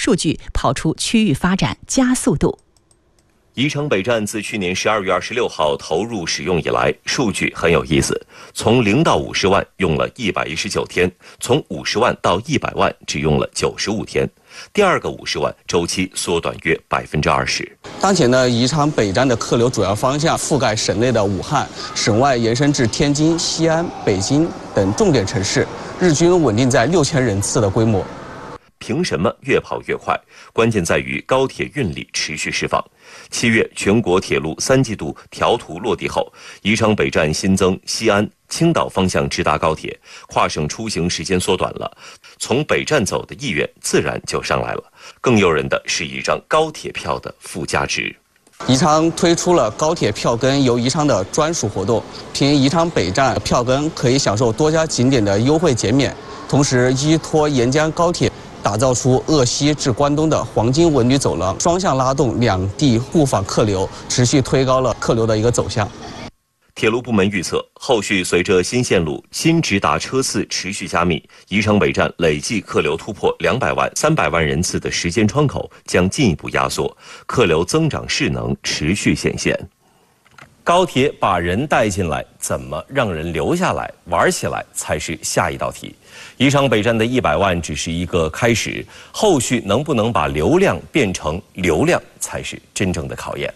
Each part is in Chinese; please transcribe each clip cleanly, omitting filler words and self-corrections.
数据，跑出区域发展加速度。 宜昌北站自去年12月26号投入使用以来，数据很有意思。从0到50万用了119天，从50万到100万只用了95天。第二个50万周期缩短约20%。 当前呢，宜昌北站的客流主要方向覆盖省内的武汉，省外延伸至天津、西安、北京等重点城市，日均稳定在6000人次的规模。 凭什么越跑越快？关键在于高铁运力持续释放。7月全国铁路3季度调图落地后，宜昌北站新增西安、青岛方向直达高铁，跨省出行时间缩短了，从北站走的意愿自然就上来了。更诱人的是一张高铁票的附加值。 宜昌推出了高铁票根游宜昌的专属活动，凭宜昌北站票根可以享受多家景点的优惠减免，同时依托沿江高铁打造出鄂西至关东的黄金文旅走廊，双向拉动两地互访客流，持续推高了客流的一个走向。 铁路部门预测，后续随着新线路、新直达车次持续加密，宜昌北站累计客流突破200万、300万人次的时间窗口将进一步压缩，客流增长势能持续显现。高铁把人带进来，怎么让人留下来玩起来才是下一道题。宜昌北站的100万只是一个开始，后续能不能把流量变成流量，才是真正的考验。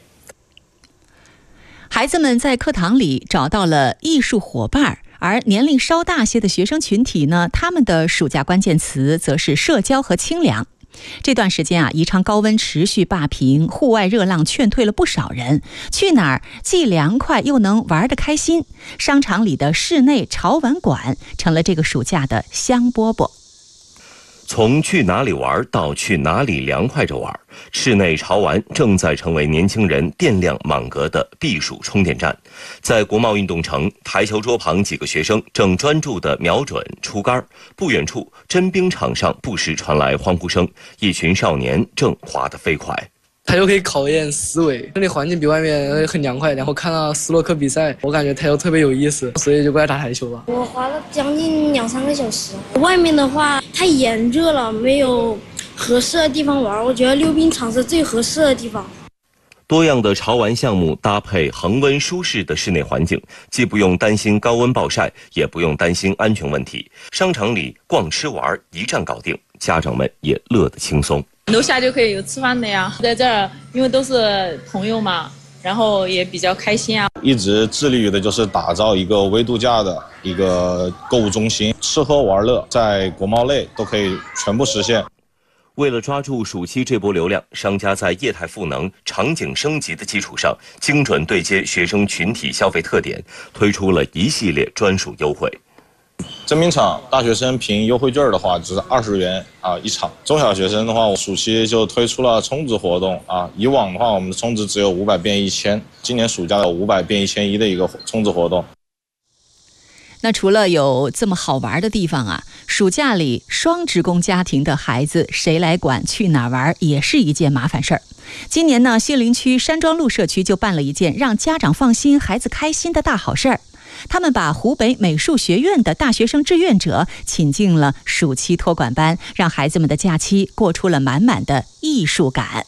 孩子们在课堂里找到了艺术伙伴，而年龄稍大些的学生群体呢，他们的暑假关键词则是社交和清凉。这段时间宜昌高温持续霸屏，户外热浪劝退了不少人，去哪儿既凉快又能玩得开心。商场里的室内潮玩馆成了这个暑假的香饽饽。 从去哪里玩到去哪里凉快着玩，室内潮玩正在成为年轻人电量满格的避暑充电站。在国贸运动城，台球桌旁几个学生正专注地瞄准出杆，不远处真冰场上不时传来欢呼声，一群少年正滑得飞快。 台球可以考验思维，这里环境比外面很凉快，然后看到斯诺克比赛，我感觉台球特别有意思，所以就过来打台球吧。 我滑了将近2-3个小时，外面的话太炎热了，没有合适的地方玩，我觉得溜冰场是最合适的地方。 多样的潮玩项目搭配恒温舒适的室内环境，既不用担心高温暴晒，也不用担心安全问题。商场里逛吃玩一站搞定，家长们也乐得轻松。 楼下就可以有吃饭的呀，在这儿因为都是朋友嘛，然后也比较开心啊。 一直致力于的就是打造一个微度假的一个购物中心，吃喝玩乐在国贸内都可以全部实现。 为了抓住暑期这波流量，商家在业态赋能、场景升级的基础上，精准对接学生群体消费特点，推出了一系列专属优惠。 真冰场大学生凭优惠券的话只是20元一场，中小学生的话暑期就推出了充值活动以往的话我们的充值只有500变1000，今年暑假有500变1100的一个充值活动。 那除了有这么好玩的地方暑假里双职工家庭的孩子谁来管去哪儿玩也是一件麻烦事儿。今年呢，西陵区山庄路社区就办了一件让家长放心、孩子开心的大好事儿。他们把湖北美术学院的大学生志愿者请进了暑期托管班，让孩子们的假期过出了满满的艺术感。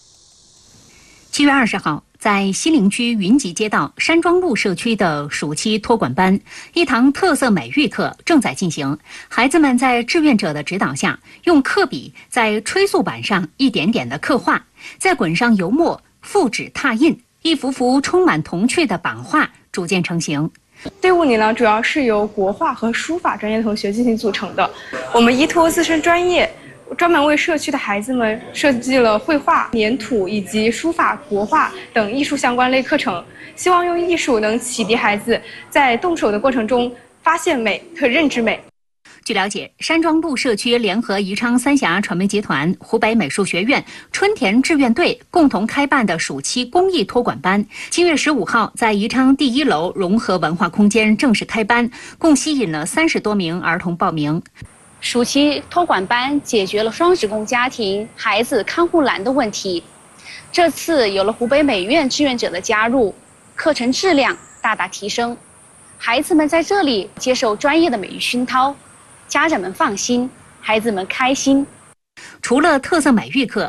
7月20号，在西陵区云集街道山庄路社区的暑期托管班，一堂特色美育课正在进行。孩子们在志愿者的指导下，用刻笔在吹塑板上一点点的刻画，再滚上油墨、复纸拓印，一幅幅充满童趣的版画逐渐成型。 队伍里呢，主要是由国画和书法专业同学进行组成的。我们依托自身专业，专门为社区的孩子们设计了绘画、粘土以及书法、国画等艺术相关类课程，希望用艺术能启迪孩子在动手的过程中发现美和认知美。 据了解，山庄路社区联合宜昌三峡传媒集团、湖北美术学院、春田志愿队共同开办的暑期公益托管班，7月15号在宜昌第1楼融合文化空间正式开班，共吸引了30多名儿童报名。 暑期托管班解决了双职工家庭孩子看护难的问题。这次有了湖北美院志愿者的加入，课程质量大大提升，孩子们在这里接受专业的美育熏陶，家长们放心，孩子们开心。 除了特色美育课，